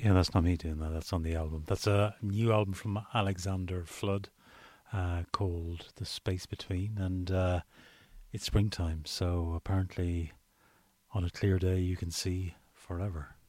Yeah, that's not me doing that. That's on the album. That's a new album from Alexander Flood called The Space Between, and it's springtime, so apparently on a clear day you can see forever.